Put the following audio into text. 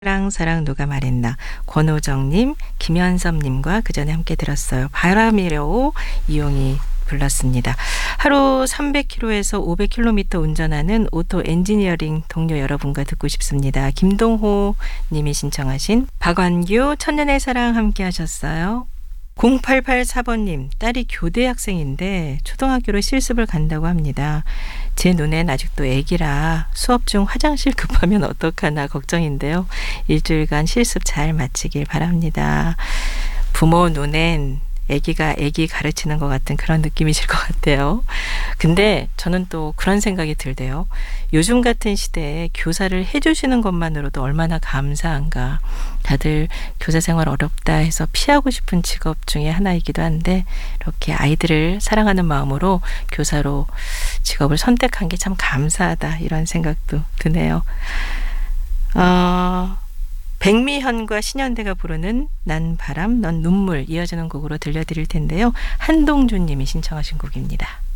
사랑 사랑 누가 말했나 권호정님, 김현섭님과 그 전에 함께 들었어요. 바람이려오 이용이 불렀습니다. 하루 300km에서 500km 운전하는 오토 엔지니어링 동료 여러분과 듣고 싶습니다. 김동호 님이 신청하신 박완규 천년의 사랑 함께 하셨어요. 0884번님, 딸이 교대 학생인데 초등학교로 실습을 간다고 합니다. 제 눈엔 아직도 애기라 수업 중 화장실 급하면 어떡하나 걱정인데요. 일주일간 실습 잘 마치길 바랍니다. 부모 눈엔 애기가 애기 가르치는 것 같은 그런 느낌이실 것 같아요. 근데 저는 또 그런 생각이 들대요. 요즘 같은 시대에 교사를 해주시는 것만으로도 얼마나 감사한가. 다들 교사 생활 어렵다 해서 피하고 싶은 직업 중에 하나이기도 한데 이렇게 아이들을 사랑하는 마음으로 교사로 직업을 선택한 게 참 감사하다 이런 생각도 드네요. 백미현과 신현대가 부르는 난 바람 넌 눈물 이어지는 곡으로 들려드릴 텐데요. 한동준 님이 신청하신 곡입니다.